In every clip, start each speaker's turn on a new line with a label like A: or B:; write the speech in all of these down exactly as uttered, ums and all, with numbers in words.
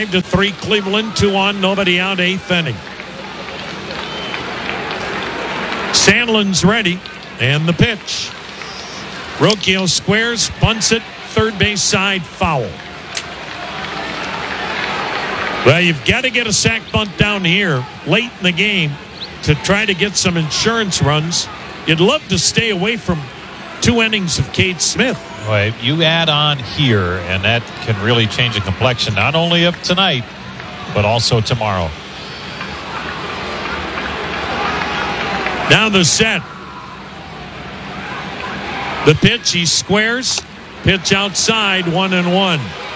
A: five to three Cleveland, two on, nobody out, eighth inning. Sandlin's ready, and the pitch. Rocchio squares, bunts it, third base side, foul. Well, you've got to get a sac bunt down here late in the game to try to get some insurance runs. You'd love to stay away from two innings of Cade Smith.
B: Right, you add on here, and that can really change the complexion, not only of tonight, but also tomorrow.
A: Now the set. The pitch, he squares. Pitch outside, one and one.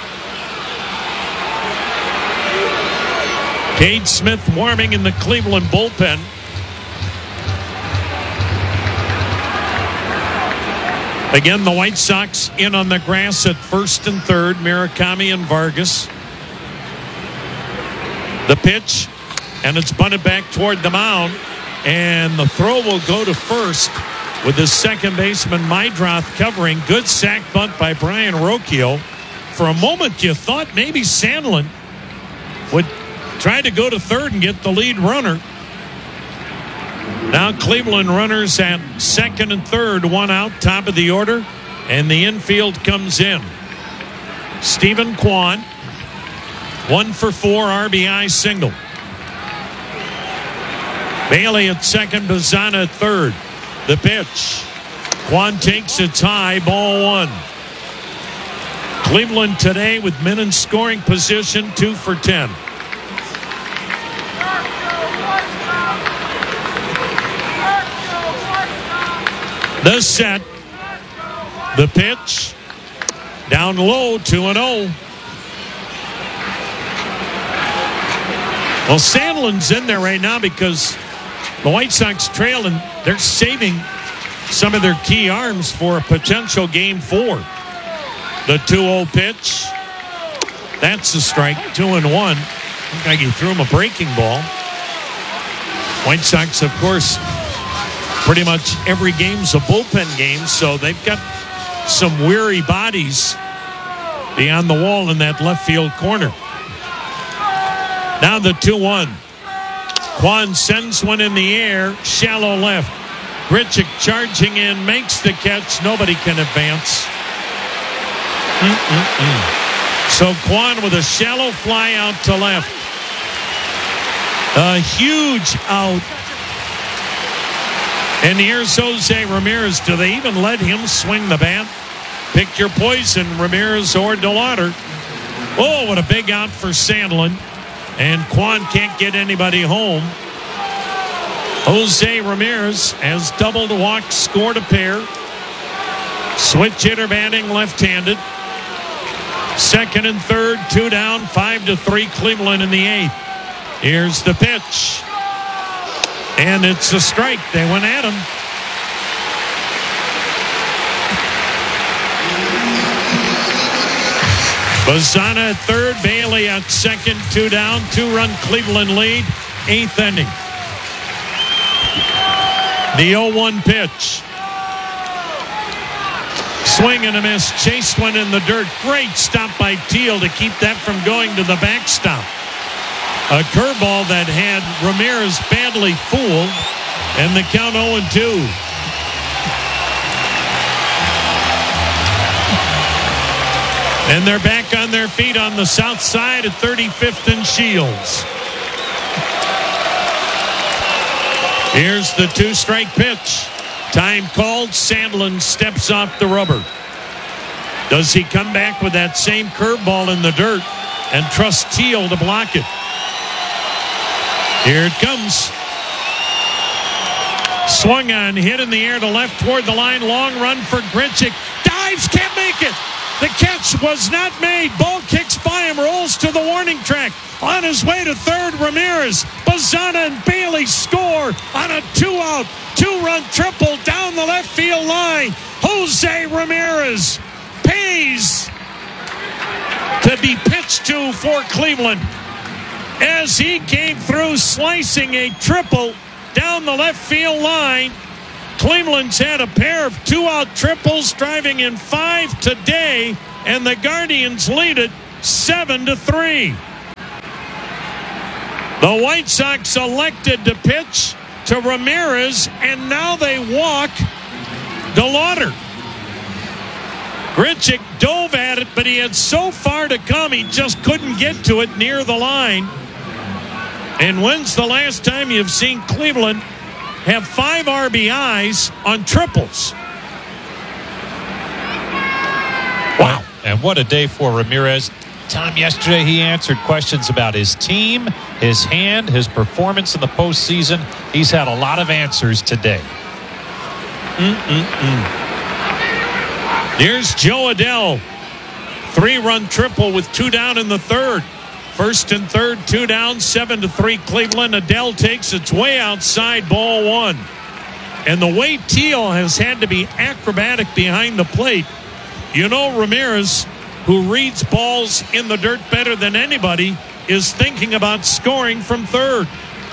A: Cade Smith warming in the Cleveland bullpen. Again, the White Sox in on the grass at first and third. Murakami and Vargas. The pitch, and it's bunted back toward the mound. And the throw will go to first with the second baseman Meidroth covering. Good sac bunt by Brian Rocchio. For a moment, you thought maybe Sandlin would try to go to third and get the lead runner. Now Cleveland runners at second and third, one out, top of the order, and the infield comes in. Stephen Kwan, one for four R B I single. Bailey at second, Bazana at third. The pitch. Kwan takes it high, ball one. Cleveland today with men in scoring position, two for ten. The set. The pitch. Down low, two and oh. Well, Sandlin's in there right now because the White Sox trail, and they're saving some of their key arms for a potential game four. The two oh pitch. That's a strike, two and one. Looks like he threw him a breaking ball. White Sox, of course, pretty much every game's a bullpen game, so they've got some weary bodies beyond the wall in that left field corner. Now the two one. Kwan sends one in the air, shallow left. Grichuk charging in, makes the catch. Nobody can advance. Mm-mm-mm. So Kwan with a shallow fly out to left. A huge out. And here's Jose Ramirez. Do they even let him swing the bat? Pick your poison, Ramirez or DeLauder. Oh, what a big out for Sandlin. And Kwan can't get anybody home. Jose Ramirez has doubled, walked, scored a pair. Switch hitter batting left-handed. Second and third, two down, five to three Cleveland in the eighth. Here's the pitch. And it's a strike. They went at him. Bazana at third, Bailey at second, two down, two-run Cleveland lead, eighth inning. The oh one pitch. Swing and a miss, chased one in the dirt. Great stop by Teal to keep that from going to the backstop. A curveball that had Ramirez badly fooled, and the count oh and two. And they're back on their feet on the south side at thirty-fifth and Shields. Here's the two-strike pitch. Time called. Sandlin steps off the rubber. Does he come back with that same curveball in the dirt and trust Teal to block it? Here it comes. Swung on, hit in the air to left toward the line. Long run for Grichuk. Dives, can't make it. The catch was not made. Ball kicks by him, rolls to the warning track. On his way to third, Ramirez. Bazana and Bailey score on a two-out, two-run triple down the left field line. Jose Ramirez pays to be pitched to for Cleveland as he came through slicing a triple down the left field line. Cleveland's had a pair of two-out triples, driving in five today, and the Guardians lead it seven to three. The White Sox elected to pitch to Ramirez, and now they walk DeLauter. Grichuk dove at it, but he had so far to come, he just couldn't get to it near the line. And when's the last time you've seen Cleveland have five R B Is on triples? Wow.
B: And what a day for Ramirez. Tom, yesterday he answered questions about his team, his hand, his performance in the postseason. He's had a lot of answers today.
A: Mm-mm-mm. Here's Joe Adell. Three-run triple with two down in the third. First and third, two down, seven to three Cleveland. Adell takes its way outside, ball one. And the way Teal has had to be acrobatic behind the plate, you know Ramirez, who reads balls in the dirt better than anybody, is thinking about scoring from third.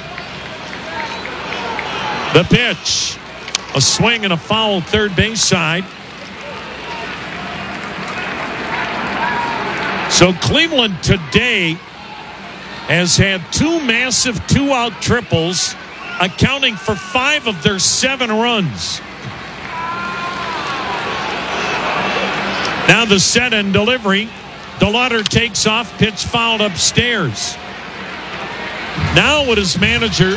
A: The pitch. A swing and a foul third base side. So Cleveland today has had two massive two-out triples, accounting for five of their seven runs. Now the set and delivery. DeLauter takes off, pitch fouled upstairs. Now what does manager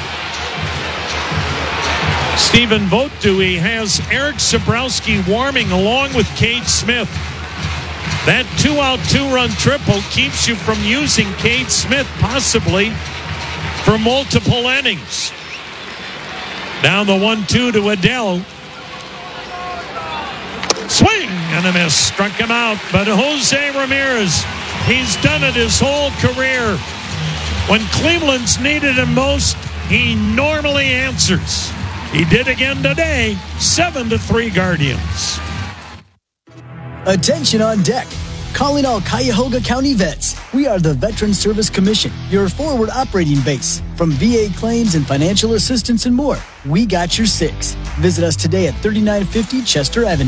A: Stephen Vogt do? He has Eric Sabrowski warming along with Cade Smith. That two-out, two-run triple keeps you from using Cade Smith possibly for multiple innings. Now the one two to Adell. Swing and a miss. Struck him out. But Jose Ramirez, he's done it his whole career. When Cleveland's needed him most, he normally answers. He did again today. Seven to three Guardians.
C: Attention on deck. Calling all Cuyahoga County vets. We are the Veteran Service Commission, your forward operating base. From V A claims and financial assistance and more, we got your six. Visit us today at thirty-nine fifty Chester Avenue.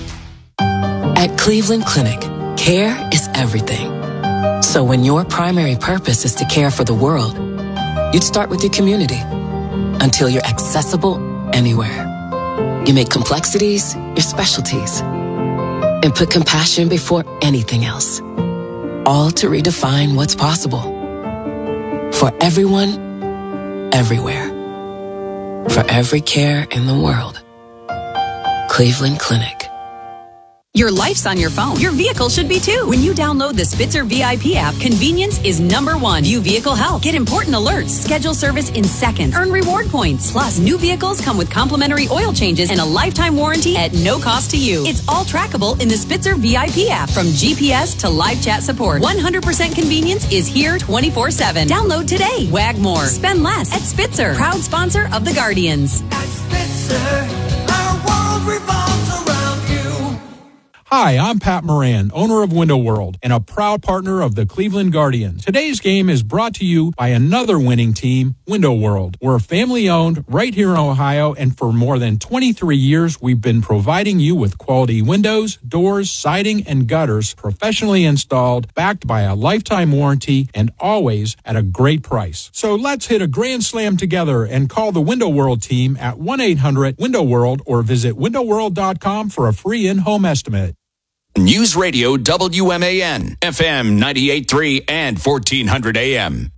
D: At Cleveland Clinic, care is everything. So when your primary purpose is to care for the world, you'd start with your community until you're accessible anywhere. You make complexities your specialties and put compassion before anything else, all to redefine what's possible for everyone, everywhere, for every care in the world. Cleveland Clinic.
E: Your life's on your phone. Your vehicle should be too. When you download the Spitzer V I P app, convenience is number one. View vehicle health. Get important alerts. Schedule service in seconds. Earn reward points. Plus, new vehicles come with complimentary oil changes and a lifetime warranty at no cost to you. It's all trackable in the Spitzer V I P app. From G P S to live chat support, one hundred percent convenience is here twenty-four seven. Download today. Wag more. Spend less at Spitzer. Proud sponsor of the Guardians.
F: At Spitzer, our world revolves around you.
G: Hi, I'm Pat Moran, owner of Window World and a proud partner of the Cleveland Guardians. Today's game is brought to you by another winning team, Window World. We're family-owned right here in Ohio, and for more than twenty-three years, we've been providing you with quality windows, doors, siding, and gutters professionally installed, backed by a lifetime warranty, and always at a great price. So let's hit a grand slam together and call the Window World team at one eight hundred window world or visit window world dot com for a free in-home estimate.
H: News Radio W M A N, F M ninety-eight point three and fourteen hundred A M.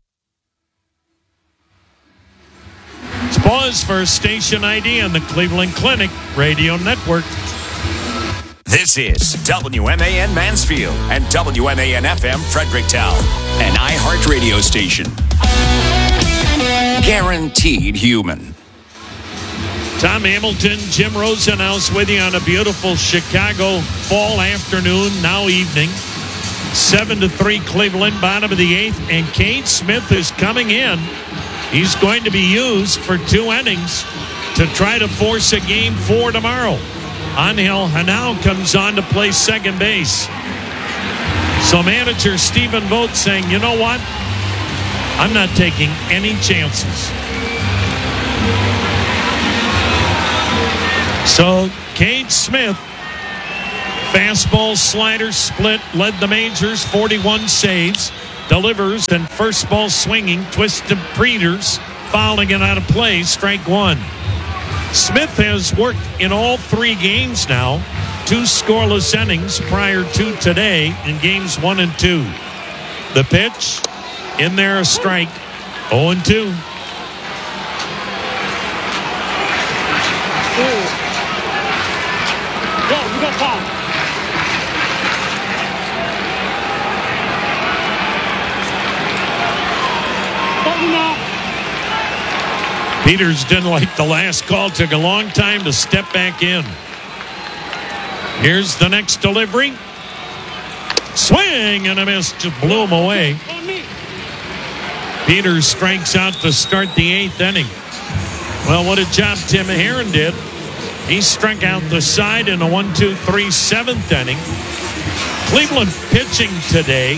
A: Let's pause for station I D on the Cleveland Clinic Radio Network.
H: This is W M A N Mansfield and W M A N F M Fredericktown, an iHeart radio station. Guaranteed human.
A: Tom Hamilton, Jim Rosenhaus with you on a beautiful Chicago fall afternoon, now evening. Seven to three Cleveland, bottom of the eighth, and Cade Smith is coming in. He's going to be used for two innings to try to force a game four tomorrow. Angel Hanau comes on to play second base. So manager Stephen Vogt saying, you know what? I'm not taking any chances. So, Cade Smith, fastball, slider, split, led the majors, forty-one saves. delivers, and first ball swinging. Twisted Peters fouling it out of play. Strike one. Smith has worked in all three games now. Two scoreless innings prior to today in games one and two. The pitch, in there, a strike. oh and two.
I: Go, you got Tom.
A: Peters didn't like the last call. Took a long time to step back in. Here's the next delivery. Swing and a miss. Just blew him away. Peters strikes out to start the eighth inning. Well, what a job Tim Herron did. He struck out the side in a one two three seventh inning. Cleveland pitching today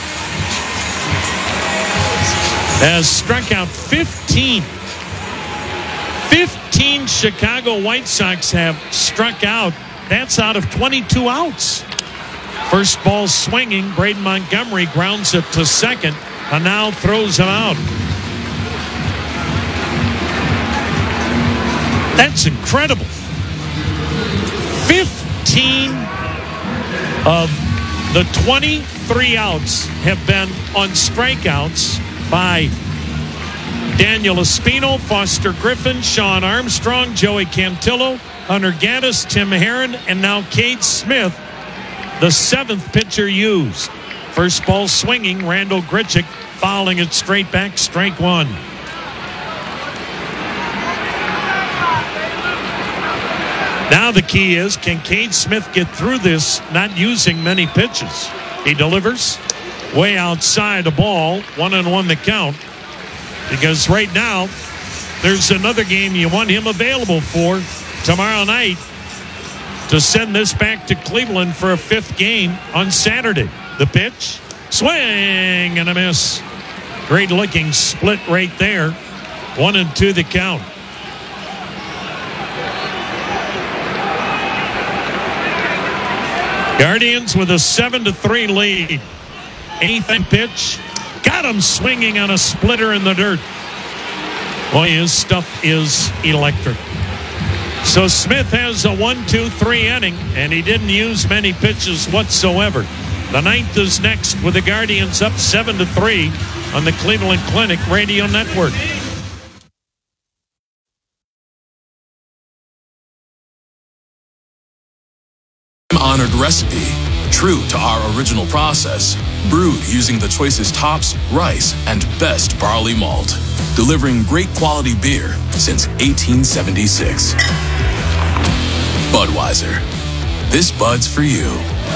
A: has struck out fifteen. fifteen Chicago White Sox have struck out. That's out of twenty-two outs. First ball swinging. Braden Montgomery grounds it to second and now throws him out. That's incredible. fifteen of the twenty-three outs have been on strikeouts by Daniel Espino, Foster Griffin, Sean Armstrong, Joey Cantillo, Hunter Gaddis, Tim Herron, and now Cade Smith, the seventh pitcher used. First ball swinging. Randall Grichuk fouling it straight back. Strike one. Now the key is, can Cade Smith get through this not using many pitches? He delivers way outside the ball. One and one the count. Because right now, there's another game you want him available for tomorrow night to send this back to Cleveland for a fifth game on Saturday. The pitch, swing and a miss. Great looking split right there. One and two the count. Guardians with a seven to three lead. Eighth pitch. Got him swinging on a splitter in the dirt. Boy, his stuff is electric. So Smith has a one two three inning, and he didn't use many pitches whatsoever. The ninth is next with the Guardians up seven to three on the Cleveland Clinic Radio Network.
J: Honored recipe, true to our original process, brewed using the choicest hops, rice, and best barley malt, delivering great quality beer since eighteen seventy-six. Budweiser. This Bud's for you.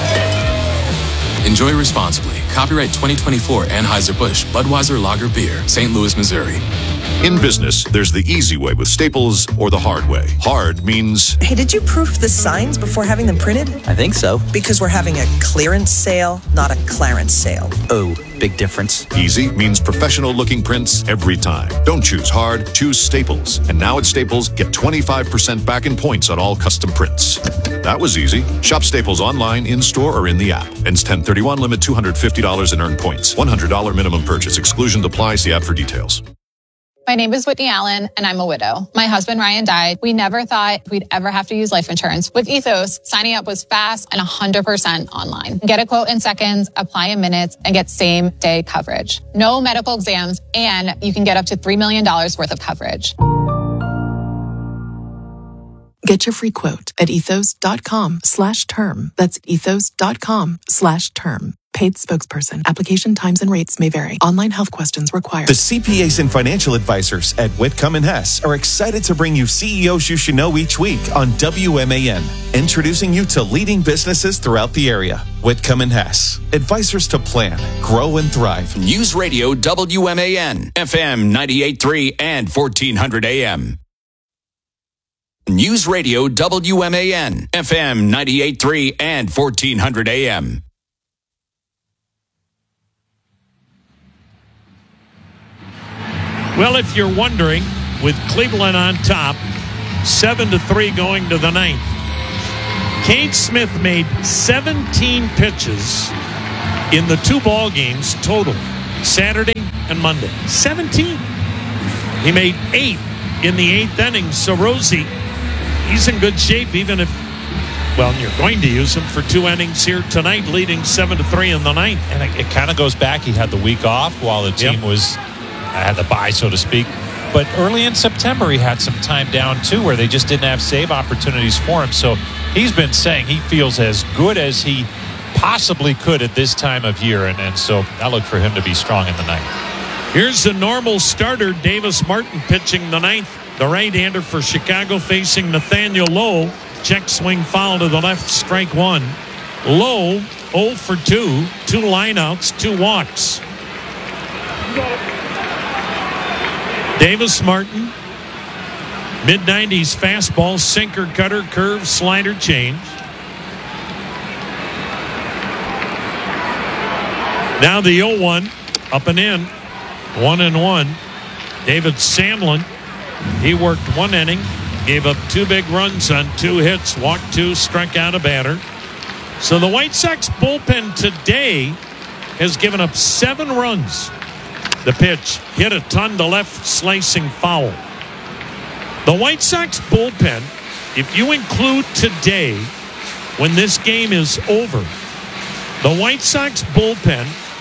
J: Enjoy responsibly. Copyright twenty twenty-four Anheuser-Busch Budweiser Lager Beer, Saint Louis, Missouri.
K: In business, there's the easy way with Staples or the hard way. Hard means...
L: Hey, did you proof the signs before having them printed?
M: I think so.
L: Because we're having a clearance sale, not a clarence sale.
M: Oh, big difference.
K: Easy means professional-looking prints every time. Don't choose hard, choose Staples. And now at Staples, get twenty-five percent back in points on all custom prints. That was easy. Shop Staples online, in-store, or in the app. Ends ten thirty-one, limit two hundred fifty dollars in earned points. one hundred dollars minimum purchase. Exclusions apply. See app for details.
N: My name is Whitney Allen, and I'm a widow. My husband, Ryan, died. We never thought we'd ever have to use life insurance. With Ethos, signing up was fast and one hundred percent online. Get a quote in seconds, apply in minutes, and get same-day coverage. No medical exams, and you can get up to three million dollars worth of coverage.
O: Get your free quote at ethos.com slash term. That's ethos.com slash term. Paid spokesperson. Application times and rates may vary. Online health questions required.
P: The C P As and financial advisors at Whitcomb and Hess are excited to bring you C E Os you should know each week on W M A N, introducing you to leading businesses throughout the area. Whitcomb and Hess, advisors to plan, grow, and thrive.
H: News Radio W M A N, F M ninety-eight point three and fourteen hundred A M. News Radio W M A N, F M ninety-eight point three and fourteen hundred A M.
A: Well, if you're wondering, with Cleveland on top, seven to three going to the ninth, Cade Smith made seventeen pitches in the two ball games total. Saturday and Monday. seventeen. He made eight in the eighth inning. So Rosie, he's in good shape, even if, well, you're going to use him for two innings here tonight, leading seven to three in the ninth.
B: And it, it kind of goes back. He had the week off while the team
A: Yep.
B: was uh, had the bye, so to speak. But early in September, he had some time down too, where they just didn't have save opportunities for him. So he's been saying he feels as good as he possibly could at this time of year, and, and so I look for him to be strong in the ninth.
A: Here's the normal starter, Davis Martin, pitching the ninth. The right-hander for Chicago facing Nathaniel Lowe. Check swing foul to the left, strike one. Lowe, oh for two, two lineouts, two walks. Davis Martin, mid nineties fastball, sinker, cutter, curve, slider, change. Now the oh one, up and in, one and one. David Samlin, he worked one inning, gave up two big runs on two hits, walked two, struck out a batter. So the White Sox bullpen today has given up seven runs. The pitch hit a ton to left, slicing foul. The White Sox bullpen, if you include today, when this game is over, the White Sox bullpen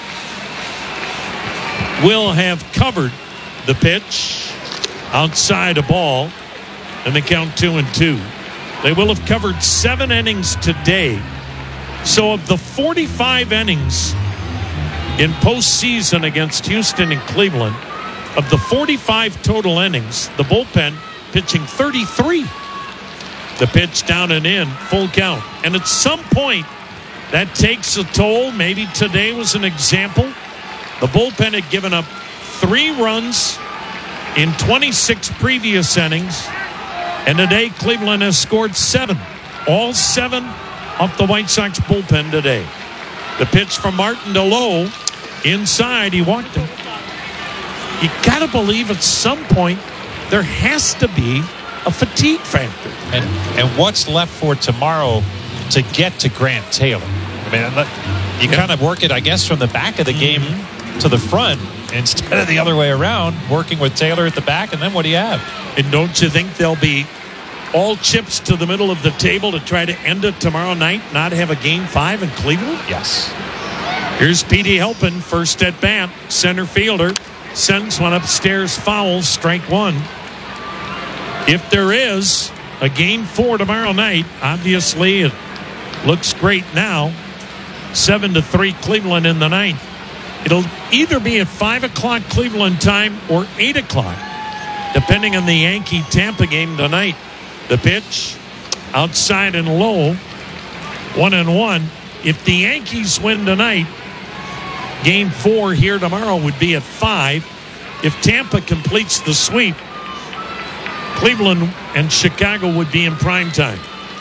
A: will have covered the pitch outside a ball, and they count two and two. They will have covered seven innings today. So of the forty-five innings in postseason against Houston and Cleveland, of the forty-five total innings, the bullpen pitching thirty-three. The pitch down and in, full count. And at some point, that takes a toll. Maybe today was an example. The bullpen had given up three runs in twenty-six previous innings, and today Cleveland has scored seven. All seven off the White Sox bullpen today. The pitch from Martin to Lowe. Inside, he walked him. You got to believe at some point there has to be a fatigue factor.
B: And and what's left for tomorrow to get to Grant Taylor? I mean, you kind of work it, I guess, from the back of the game mm-hmm. to the front instead of the other way around, working with Taylor at the back, and then what do you have?
A: And don't you think there'll be all chips to the middle of the table to try to end it tomorrow night, not have a game five in Cleveland?
B: Yes.
A: Here's Petey Helpin, first at bat, center fielder, sends one upstairs, foul, strike one. If there is a game four tomorrow night, obviously it looks great now. Seven to three Cleveland in the ninth. It'll either be at five o'clock Cleveland time or eight o'clock, depending on the Yankee Tampa game tonight. The pitch outside and low, one and one. If the Yankees win tonight, game four here tomorrow would be at five. If Tampa completes the sweep, Cleveland and Chicago would be in prime time.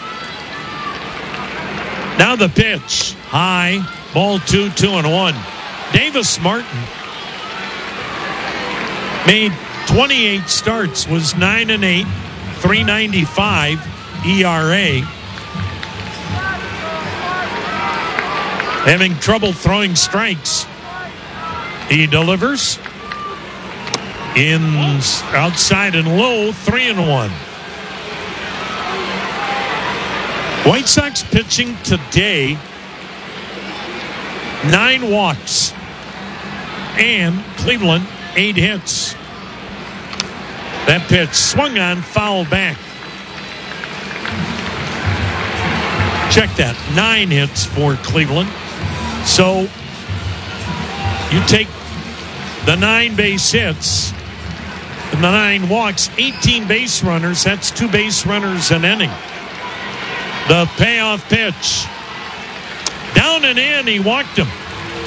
A: Now the pitch, high, ball two, two and one. Davis Martin made twenty-eight starts, was nine and eight, three ninety-five E R A. Having trouble throwing strikes. He delivers in outside and low, three and one. White Sox pitching today, nine walks, and Cleveland, eight hits. That pitch swung on, fouled back. Check that, nine hits for Cleveland. So you take the nine base hits and the nine walks, eighteen base runners. That's two base runners an inning. The payoff pitch. Down and in, he walked him.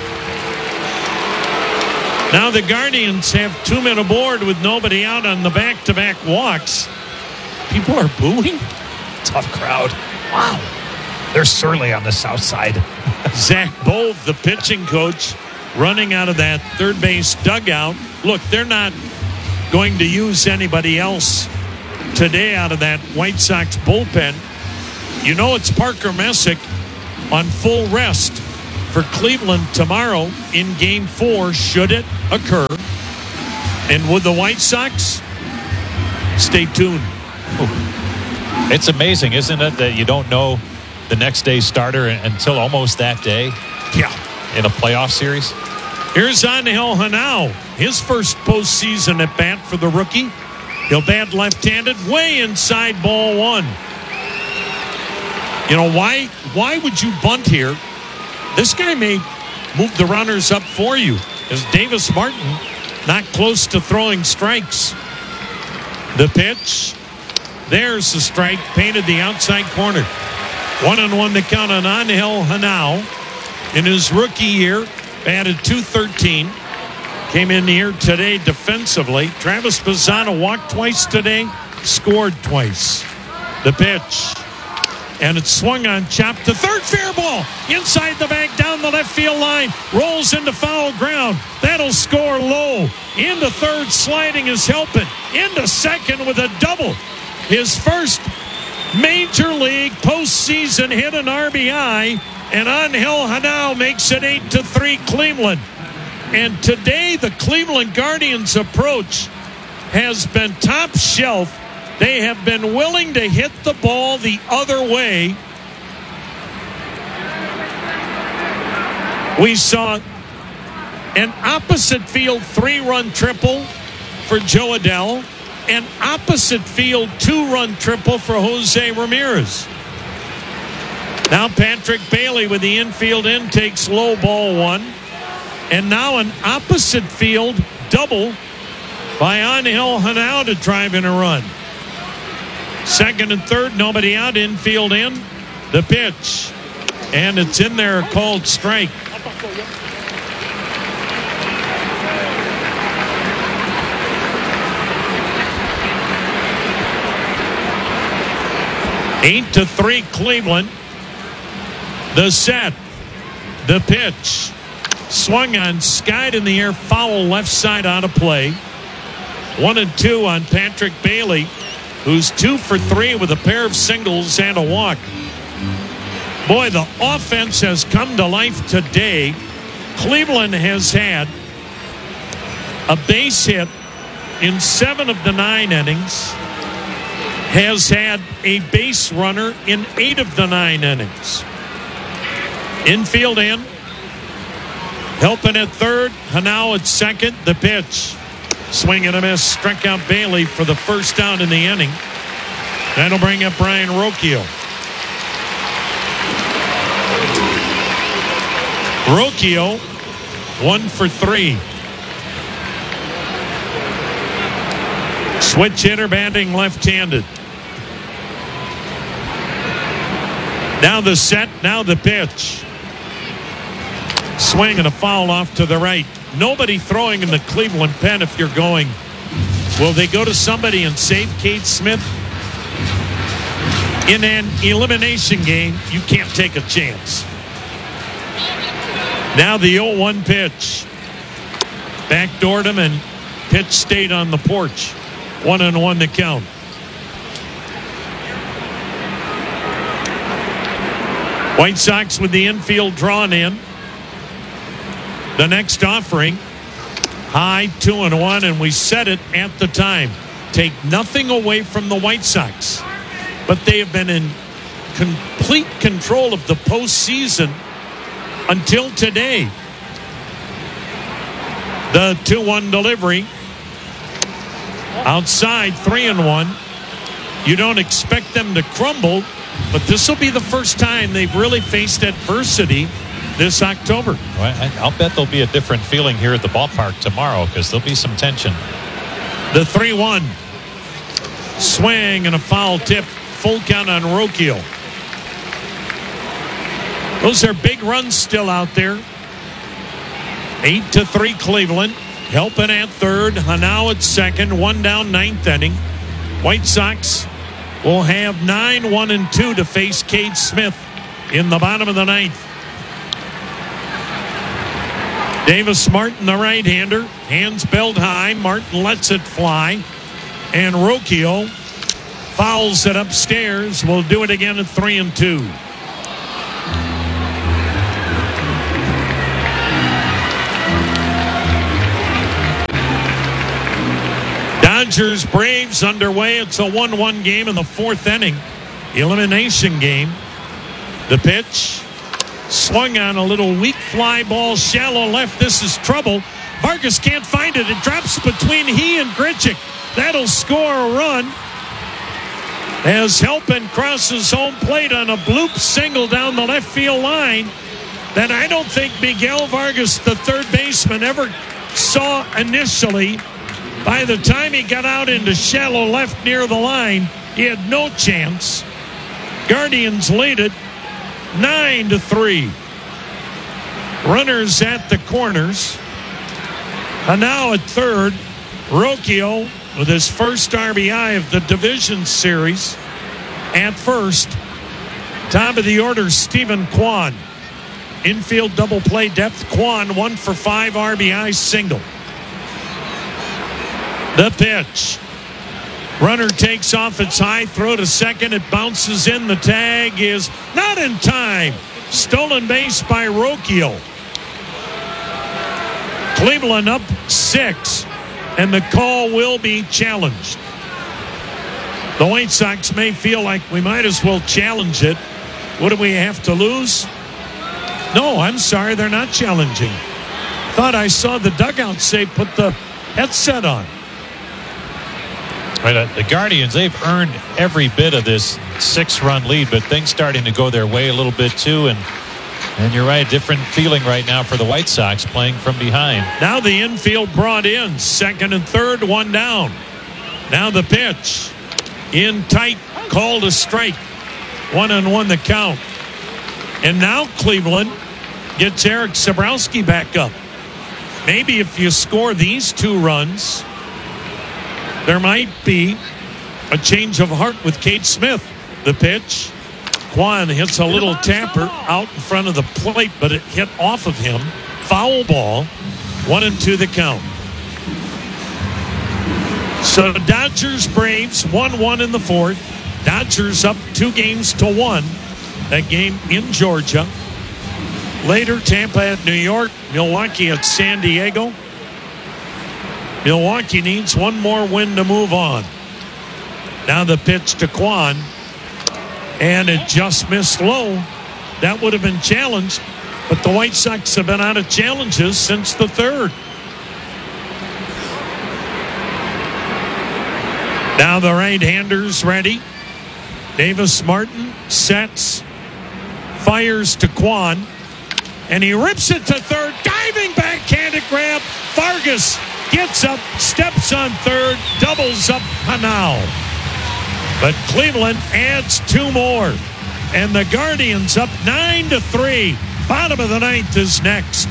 A: Now the Guardians have two men aboard with nobody out on the back-to-back walks. People are booing?
B: Tough crowd. Wow. They're surly on the south side.
A: Zach Bove, the pitching coach, running out of that third base dugout. Look, they're not going to use anybody else today out of that White Sox bullpen. You know it's Parker Messick on full rest for Cleveland tomorrow in game four, should it occur. And with the White Sox, stay tuned.
B: It's amazing, isn't it, that you don't know the next day's starter until almost that day?
A: Yeah.
B: In a playoff series?
A: Here's Angel Hanao, his first postseason at bat for the rookie. He'll bat left-handed, way inside ball one. You know, why, why would you bunt here? This guy may move the runners up for you, as Davis Martin not close to throwing strikes. The pitch. There's the strike, painted the outside corner. One and one to count on Angel Hanao. In his rookie year, batted two thirteen. Came in here today defensively. Travis Bazzana walked twice today, scored twice. The pitch. And it's swung on, chopped to third, fair ball. Inside the bag, down the left field line. Rolls into foul ground. That'll score low. Into third, sliding is helping. Into second with a double. His first major league postseason hit, an R B I. And Angel Hanao makes it eight to three Cleveland. And today the Cleveland Guardians' approach has been top shelf. They have been willing to hit the ball the other way. We saw an opposite field three-run triple for Joe Adell, an opposite field two-run triple for Jose Ramirez. Now Patrick Bailey with the infield in takes low, ball one. And now an opposite field double by Angel Hanao to drive in a run. Second and third, nobody out, infield in. The pitch. And it's in there, called strike. Eight to three Cleveland. The set. The pitch. Swung on, skied in the air, foul left side out of play. One and two on Patrick Bailey, who's two for three with a pair of singles and a walk. Boy, the offense has come to life today. Cleveland has had a base hit in seven of the nine innings, has had a base runner in eight of the nine innings. Infield in. Helping at third, Hanao at second. The pitch. Swing and a miss. Struck out Bailey for the first down in the inning. That'll bring up Brian Rocchio. Rocchio, one for three. Switch hitter, batting left-handed. Now the set, now the pitch. Swing and a foul off to the right. Nobody throwing in the Cleveland pen if you're going. Will they go to somebody and save Cade Smith? In an elimination game, you can't take a chance. Now the oh one pitch. Backdoored him and pitch stayed on the porch. One and one to count. White Sox with the infield drawn in. The next offering, high two and one, and we said it at the time. Take nothing away from the White Sox, but they have been in complete control of the postseason until today. The two one delivery. Outside, three and one. You don't expect them to crumble, but this will be the first time they've really faced adversity this October.
B: Well, I'll bet there'll be a different feeling here at the ballpark tomorrow because there'll be some tension.
A: The three one. Swing and a foul tip. Full count on Rocchio. Those are big runs still out there. Eight to three Cleveland. Helping at third. Hanao at second. One down, ninth inning. White Sox will have nine, one and two to face Cade Smith in the bottom of the ninth. Davis Martin, the right-hander, hands belled high. Martin lets it fly. And Rocchio fouls it upstairs. We'll do it again at three and two. Dodgers Braves underway. It's a one one game in the fourth inning. Elimination game. The pitch. Swung on a little weak fly ball, shallow left. This is trouble. Vargas can't find it. It drops between he and Grichuk. That'll score a run. As Halpin crosses home plate on a bloop single down the left field line that I don't think Miguel Vargas, the third baseman, ever saw initially. By the time he got out into shallow left near the line, he had no chance. Guardians lead it nine to three. Runners at the corners. And now at third, Rocchio with his first R B I of the division series. At first, top of the order, Stephen Kwan. Infield double play depth. Kwan, one for five R B I single. The pitch. Runner takes off its high throw to second. It bounces in. The tag is not in time. Stolen base by Rocchio. Cleveland up six, and the call will be challenged. The White Sox may feel like we might as well challenge it. What do we have to lose? No, I'm sorry, they're not challenging. Thought I saw the dugout say put the headset on.
B: Right, uh, the Guardians, they've earned every bit of this six-run lead, but things starting to go their way a little bit too. And and you're right, different feeling right now for the White Sox playing from behind.
A: Now the infield brought in, second and third, one down. Now the pitch, in tight, called a strike, one and one the count. And now Cleveland gets Eric Sabrowski back up. Maybe if you score these two runs, there might be a change of heart with Cade Smith. The pitch. Kwan hits a little tapper out in front of the plate, but it hit off of him. Foul ball. One and two the count. So Dodgers Braves one one in the fourth. Dodgers up two games to one. That game in Georgia. Later, Tampa at New York. Milwaukee at San Diego. Milwaukee needs one more win to move on. Now the pitch to Kwan. And it just missed low. That would have been challenged. But the White Sox have been out of challenges since the third. Now the right-hander's ready. Davis Martin sets. Fires to Kwan. And he rips it to third. Diving backhanded grab. Vargas gets up, steps on third, doubles up Hanau. But Cleveland adds two more. And the Guardians up nine to three. Bottom of the ninth is next.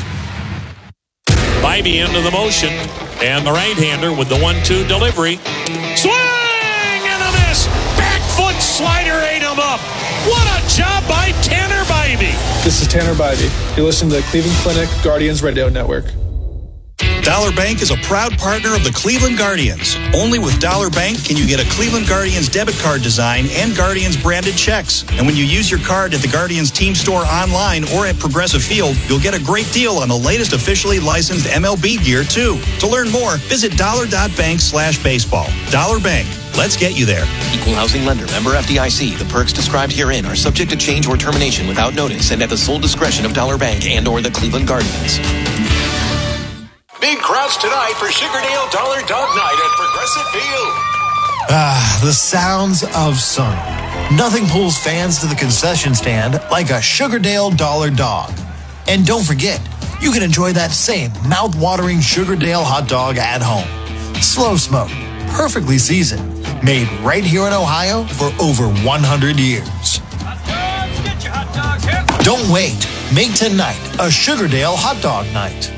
A: Bybee into the motion. And the right-hander with the one two delivery. Swing and a miss. Back foot slider ate him up. What a job by Tanner Bybee.
I: This is Tanner Bybee. You listen to the Cleveland Clinic Guardians Radio Network.
M: Dollar Bank is a proud partner of the Cleveland Guardians. Only with Dollar Bank can you get a Cleveland Guardians debit card design and Guardians branded checks. And when you use your card at the Guardians team store online or at Progressive Field, you'll get a great deal on the latest officially licensed M L B gear, too. To learn more, visit dollar.bank slash baseball. Dollar Bank. Let's get you there.
Q: Equal housing lender. Member F D I C. The perks described herein are subject to change or termination without notice and at the sole discretion of Dollar Bank and or the Cleveland Guardians.
R: Big crowds tonight for Sugardale Dollar Dog Night at Progressive Field.
S: Ah, the sounds of summer. Nothing pulls fans to the concession stand like a Sugardale Dollar Dog. And don't forget, you can enjoy that same mouth-watering Sugardale hot dog at home. Slow smoked, perfectly seasoned, made right here in Ohio for over one hundred years.
F: Get your hot dogs here.
S: Don't wait. Make tonight a Sugardale hot dog night.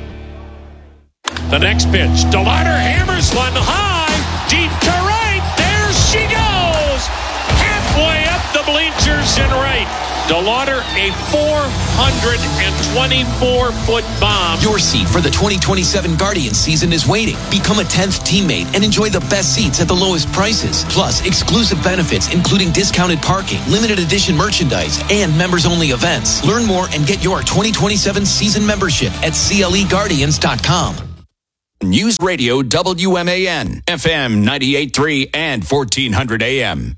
A: The next pitch. DeLauder hammers one high. Deep to right. There she goes. Halfway up the bleachers and right. DeLauder, a four hundred twenty-four foot bomb.
Q: Your seat for the twenty twenty-seven Guardians season is waiting. Become a tenth teammate and enjoy the best seats at the lowest prices. Plus, exclusive benefits including discounted parking, limited edition merchandise, and members-only events. Learn more and get your twenty twenty-seven season membership at C L E Guardians dot com.
H: News Radio W M A N, F M ninety-eight point three and fourteen hundred A M.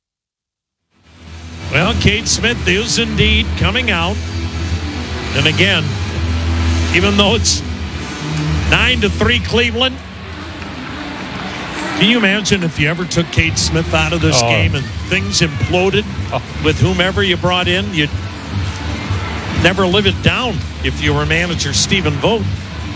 A: Well, Cade Smith is indeed coming out. And again, even though it's nine to three Cleveland, can you imagine if you ever took Cade Smith out of this oh. game and things imploded oh. with whomever you brought in? You'd never live it down if you were manager Stephen Vogt.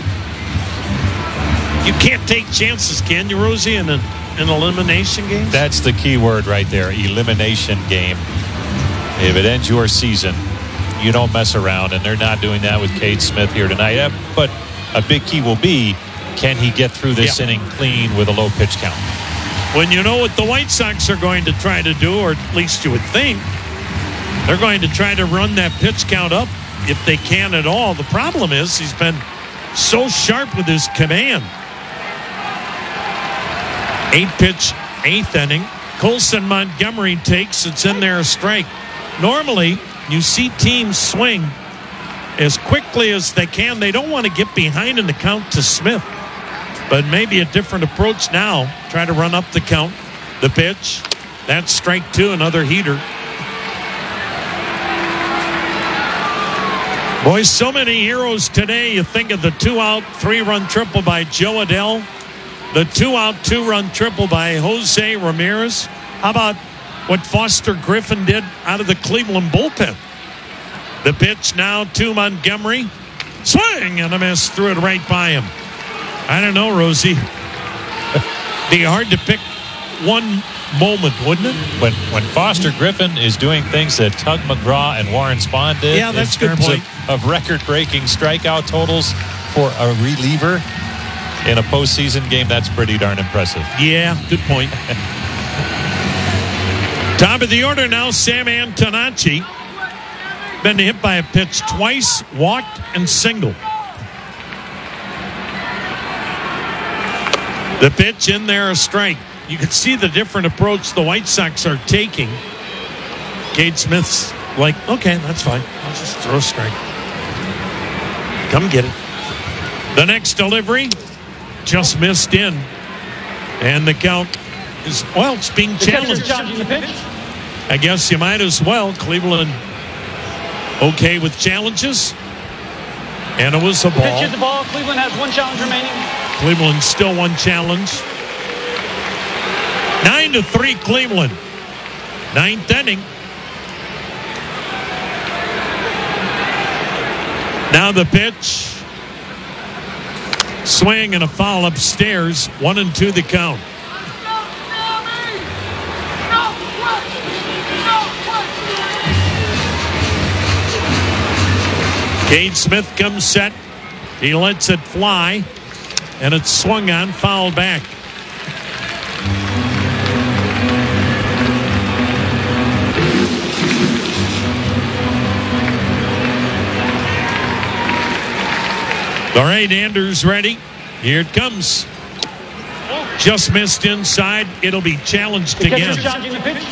A: You can't take chances, can you, Rosie, in an, an elimination game?
B: That's the key word right there, elimination game. If it ends your season, you don't mess around, and they're not doing that with Cade Smith here tonight. But a big key will be, can he get through this yeah. inning clean with a low pitch count?
A: When you know what the White Sox are going to try to do, or at least you would think, they're going to try to run that pitch count up if they can at all. The problem is he's been so sharp with his command. Eight pitch, eighth inning. Colson Montgomery takes. It's in there, a strike. Normally, you see teams swing as quickly as they can. They don't want to get behind in the count to Smith. But maybe a different approach now. Try to run up the count. The pitch. That's strike two, another heater. Boys, so many heroes today. You think of the two-out, three-run triple by Joe Adell. The two-out, two-run triple by Jose Ramirez. How about what Foster Griffin did out of the Cleveland bullpen? The pitch now to Montgomery. Swing and a miss. Threw it right by him. I don't know, Rosie. Be hard to pick one moment, wouldn't it?
B: When when Foster Griffin is doing things that Tug McGraw and Warren Spahn did,
A: yeah, that's
B: in terms
A: a good point.
B: Of, of record-breaking strikeout totals for a reliever in a postseason game, that's pretty darn impressive.
A: Yeah, good point. Top of the order now, Sam Antonacci. Been hit by a pitch twice, walked, and singled. The pitch in there, a strike. You can see the different approach the White Sox are taking. Cade Smith's like, okay, that's fine. I'll just throw a strike. Come get it. The next delivery just missed in. And the count is, well, it's being challenged.
T: Challenging the pitch.
A: I guess you might as well. Cleveland okay with challenges. And it was a ball.
T: Pitch hit the ball. Cleveland has one challenge remaining.
A: Cleveland still one challenge. Nine to three Cleveland. Ninth inning. Now the pitch. Swing and a foul upstairs. One and two the count. Cade Smith comes set. He lets it fly. And it's swung on, fouled back. All right, Anders ready. Here it comes. Just missed inside. It'll be challenged
T: the
A: again.
T: Challenging the pitch.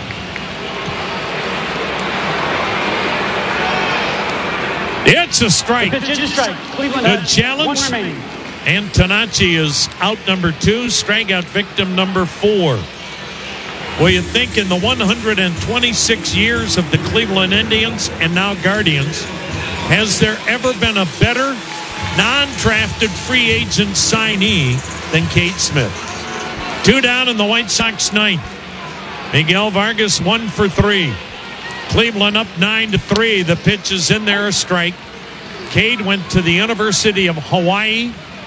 A: It's a strike.
T: The pitch is a strike. Cleveland
A: Good
T: has
A: challenge.
T: one remaining.
A: Antonacci is out number two. Strikeout victim number four. Well, you think in the one hundred twenty-six years of the Cleveland Indians and now Guardians, has there ever been a better non-drafted free agent signee than Cade Smith? Two down in the White Sox ninth. Miguel Vargas one for three. Cleveland up nine to three. The pitch is in there, a strike. Cade went to the University of Hawaii.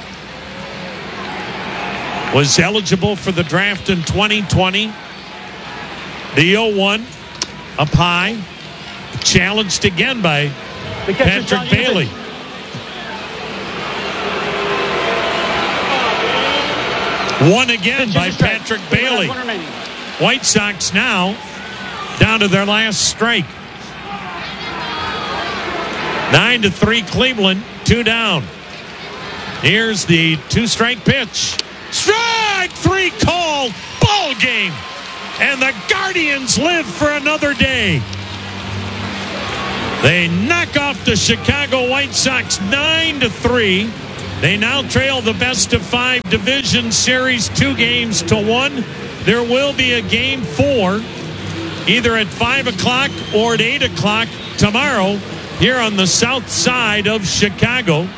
A: Was eligible for the draft in twenty twenty. The oh one up high. Challenged again by Patrick Bailey. One again by Patrick Bailey. White Sox now down to their last strike. Nine to three Cleveland, two down. Here's the two-strike pitch. Strike three called. Ball game. And the Guardians live for another day. They knock off the Chicago White Sox nine to three. They now trail the best of five division series two games to one. There will be a game four either at five o'clock or at eight o'clock tomorrow here on the south side of Chicago,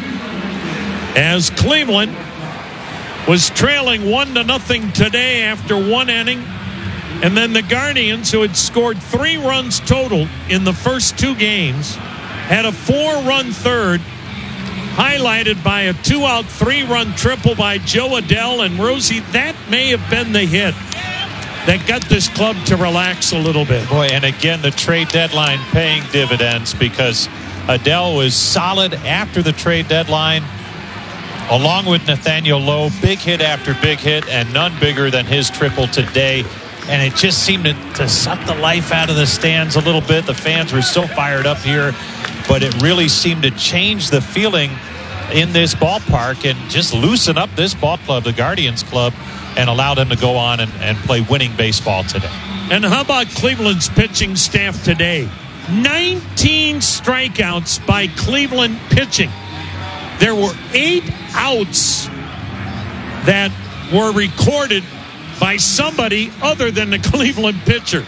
A: as Cleveland was trailing one to nothing today after one inning. And then the Guardians, who had scored three runs total in the first two games, had a four-run third, highlighted by a two-out, three-run triple by Joe Adell. And Rosie, that may have been the hit that got this club to relax a little bit.
B: Boy, and again, the trade deadline paying dividends, because Adell was solid after the trade deadline, along with Nathaniel Lowe. Big hit after big hit, and none bigger than his triple today. And it just seemed to, to suck the life out of the stands a little bit. The fans were so fired up here, but it really seemed to change the feeling in this ballpark and just loosen up this ball club, the Guardians club, and allow them to go on and, and play winning baseball today.
A: And how about Cleveland's pitching staff today? nineteen strikeouts by Cleveland pitching. There were eight outs that were recorded by somebody other than the Cleveland pitcher.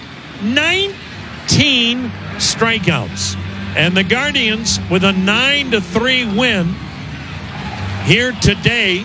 A: nineteen strikeouts. And the Guardians with a nine to three win here today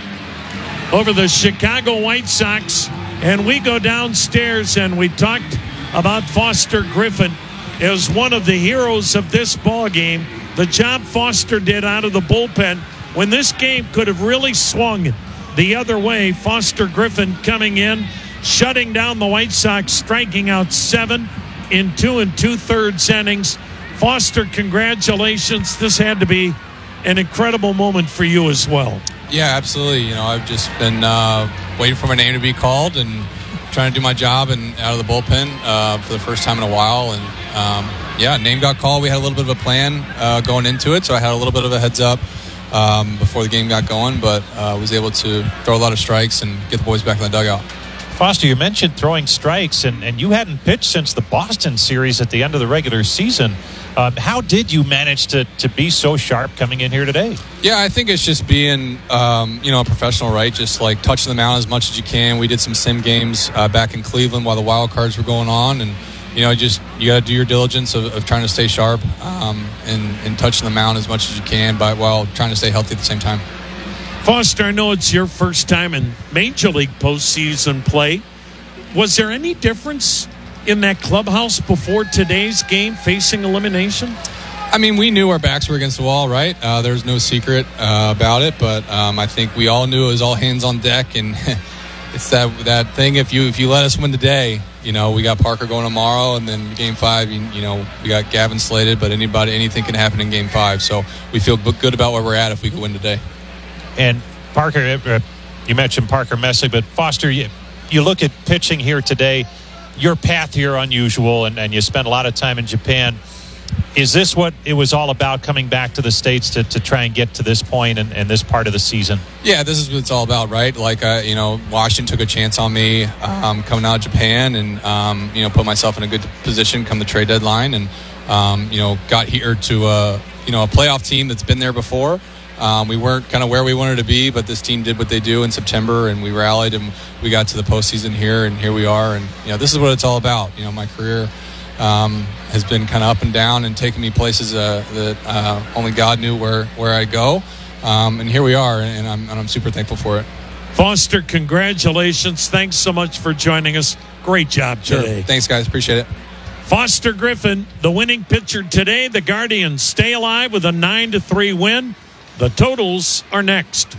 A: over the Chicago White Sox. And we go downstairs and we talked about Foster Griffin as one of the heroes of this ball game. The job Foster did out of the bullpen when this game could have really swung the other way. Foster Griffin coming in, shutting down the White Sox, striking out seven in two and two-thirds innings. Foster, congratulations. This had to be an incredible moment for you as well.
U: Yeah, absolutely. You know, I've just been uh, waiting for my name to be called and trying to do my job and out of the bullpen uh, for the first time in a while. And, um, yeah, name got called. We had a little bit of a plan uh, going into it, so I had a little bit of a heads up Um, before the game got going, but uh, was able to throw a lot of strikes and get the boys back in the dugout.
B: Foster, you mentioned throwing strikes, and, and you hadn't pitched since the Boston series at the end of the regular season. Um, how did you manage to, to be so sharp coming in here today?
U: Yeah, I think it's just being, um, you know, a professional, right? Just like touching the mound as much as you can. We did some sim games uh, back in Cleveland while the wild cards were going on, and you know, just you got to do your diligence of, of trying to stay sharp um, and, and touching the mound as much as you can, but while trying to stay healthy at the same time.
A: Foster, I know it's your first time in Major League postseason play. Was there any difference in that clubhouse before today's game facing elimination?
U: I mean, we knew our backs were against the wall, right? Uh, there's no secret uh, about it, but um, I think we all knew it was all hands on deck, and it's that that thing. If you if you let us win today, you know, we got Parker going tomorrow, and then game five, you, you know, we got Gavin slated, but anybody, anything can happen in game five. So we feel good about where we're at if we could win today.
B: And Parker, uh, you mentioned Parker Messick, but Foster, you, you look at pitching here today, your path here unusual, and, and you spent a lot of time in Japan. Is this what it was all about, coming back to the States to, to try and get to this point and, and this part of the season?
U: Yeah, this is what it's all about, right? Like, uh, you know, Washington took a chance on me um, coming out of Japan and, um, you know, put myself in a good position come the trade deadline and, um, you know, got here to, a, you know, a playoff team that's been there before. Um, we weren't kind of where we wanted to be, but this team did what they do in September, and we rallied, and we got to the postseason here, and here we are. And, you know, this is what it's all about. You know, my career um, has been kind of up and down and taken me places uh, that uh, only God knew where, where I'd go. Um, and here we are, and I'm, and I'm super thankful for it.
A: Foster, congratulations. Thanks so much for joining us. Great job today.
U: Sure. Thanks, guys. Appreciate it.
A: Foster Griffin, the winning pitcher today. The Guardians stay alive with a nine to three win. The totals are next.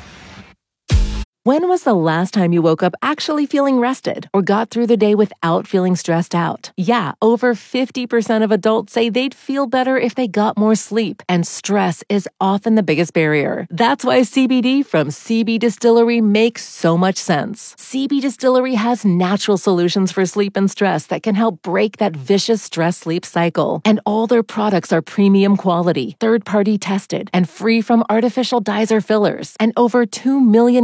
V: When was the last time you woke up actually feeling rested or got through the day without feeling stressed out? Yeah, over fifty percent of adults say they'd feel better if they got more sleep, and stress is often the biggest barrier. That's why C B D from C B Distillery makes so much sense. C B Distillery has natural solutions for sleep and stress that can help break that vicious stress-sleep cycle. And all their products are premium quality, third-party tested, and free from artificial dyes or fillers. And over two million customers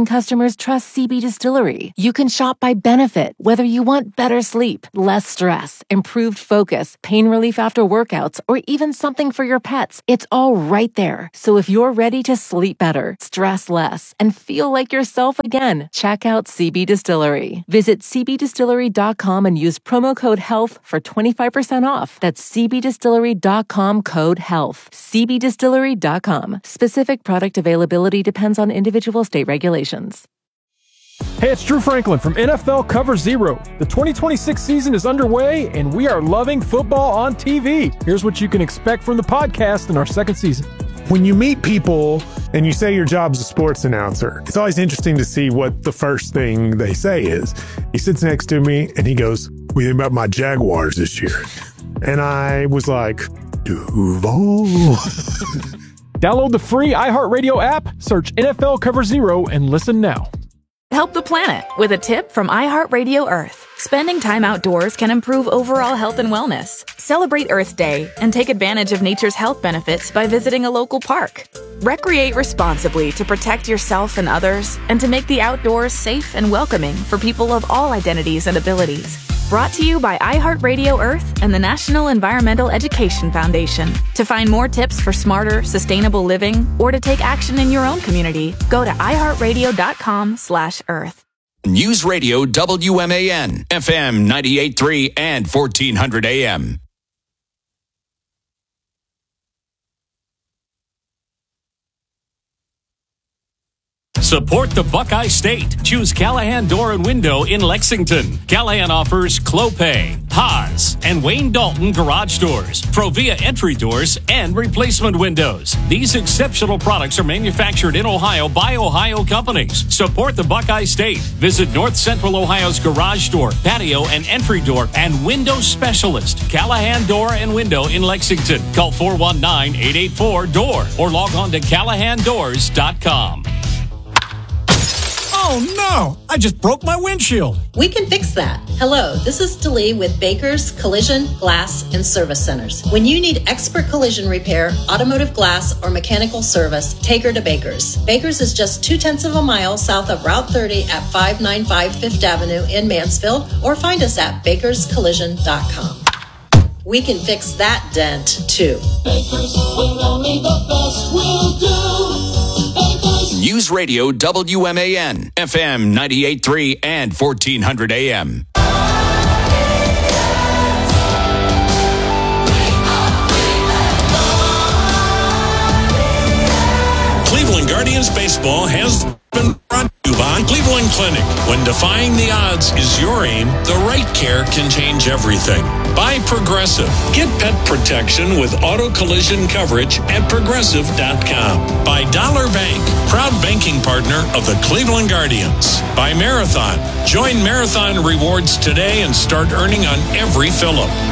V: customers trust C B Distillery. You can shop by benefit, whether you want better sleep, less stress, improved focus, pain relief after workouts, or even something for your pets. It's all right there. So if you're ready to sleep better, stress less, and feel like yourself again, check out C B Distillery. Visit c b distillery dot com and use promo code HEALTH for twenty-five percent off. That's c b distillery dot com code HEALTH. c b distillery dot com. Specific product availability depends on individual state regulations.
C: Hey, it's Drew Franklin from N F L Cover Zero. The twenty twenty-six season is underway, and we are loving football on T V. Here's what you can expect from the podcast in our second season.
D: When you meet people and you say your job's a sports announcer, it's always interesting to see what the first thing they say is. He sits next to me and he goes, "What do you think about my Jaguars this year?" And I was like, Duval.
C: Download the free iHeartRadio app, search N F L Cover Zero, and listen now.
W: Help the planet with a tip from iHeartRadio Earth. Spending time outdoors can improve overall health and wellness. Celebrate Earth Day and take advantage of nature's health benefits by visiting a local park. Recreate responsibly to protect yourself and others, and to make the outdoors safe and welcoming for people of all identities and abilities. Brought to you by iHeartRadio Earth and the National Environmental Education Foundation. To find more tips for smarter, sustainable living, or to take action in your own community, go to iHeartRadio.com slash Earth.
H: News Radio W M A N, F M ninety-eight point three and fourteen hundred A M.
X: Support the Buckeye State. Choose Callahan Door and Window in Lexington. Callahan offers Clopay, Haas, and Wayne Dalton garage doors, Provia entry doors, and replacement windows. These exceptional products are manufactured in Ohio by Ohio companies. Support the Buckeye State. Visit North Central Ohio's garage door, patio, and entry door and window specialist, Callahan Door and Window in Lexington. Call four one nine, eight eight four, D O O R or log on to callahan doors dot com.
Y: Oh no, I just broke my windshield.
Z: We can fix that. Hello, this is Delee with Baker's Collision, Glass, and Service Centers. When you need expert collision repair, automotive glass, or mechanical service, take her to Baker's. Baker's is just two-tenths of a mile south of Route thirty at five ninety-five Fifth Avenue in Mansfield, or find us at bakers collision dot com. We can fix that dent, too.
F: Bakers, when only the best will do. Bakers.
H: News Radio W M A N, F M ninety-eight point three and fourteen hundred A M.
A: Cleveland Guardians baseball has been brought to you by Cleveland Clinic. When defying the odds is your aim, the right care can change everything. By Progressive. Get pet protection with auto collision coverage at progressive dot com. By Dollar Bank, proud banking partner of the Cleveland Guardians. By Marathon. Join Marathon Rewards today and start earning on every fill-up.